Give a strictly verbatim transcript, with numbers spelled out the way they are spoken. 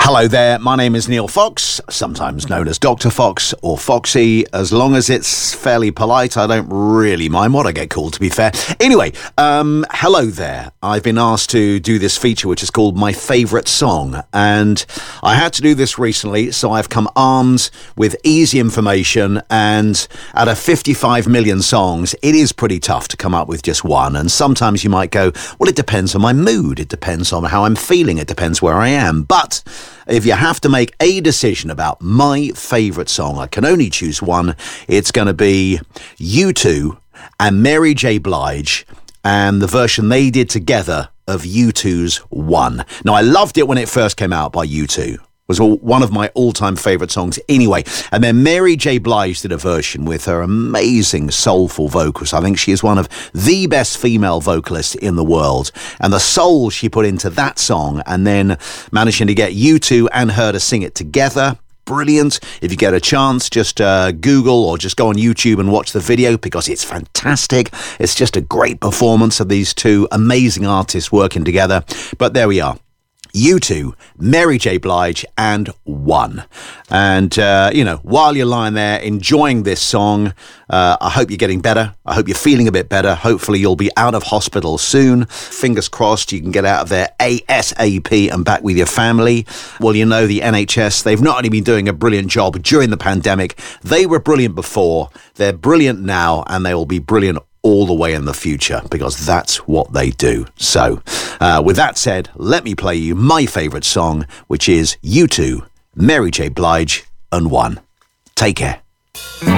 Hello there, my name is Neil Fox, sometimes known as Doctor Fox or Foxy. As long as it's fairly polite, I don't really mind what I get called, to be fair. Anyway, um, hello there. I've been asked to do this feature, which is called My Favourite Song, and I had to do this recently, so I've come armed with easy information, and out of fifty-five million songs, it is pretty tough to come up with just one, and sometimes you might go, well, it depends on my mood, it depends on how I'm feeling, it depends where I am, but if you have to make a decision about my favourite song, I can only choose one. It's going to be U two and Mary J. Blige and the version they did together of U two's One. Now, I loved it when it first came out by U two. Was all, one of my all-time favourite songs anyway. And then Mary J. Blige did a version with her amazing soulful vocals. I think she is one of the best female vocalists in the world. And the soul she put into that song, and then managing to get U two and her to sing it together, brilliant. If you get a chance, just uh, Google or just go on YouTube and watch the video because it's fantastic. It's just a great performance of these two amazing artists working together. But there we are. U two, Mary J. Blige, and One. And, uh, you know, while you're lying there enjoying this song, uh, I hope you're getting better. I hope you're feeling a bit better. Hopefully you'll be out of hospital soon. Fingers crossed you can get out of there ASAP and back with your family. Well, you know, the N H S, they've not only been doing a brilliant job during the pandemic, they were brilliant before, they're brilliant now, and they will be brilliant all the way in the future, because that's what they do. So, uh, with that said, let me play you my favourite song, which is U two, Mary J. Blige, and One. Take care.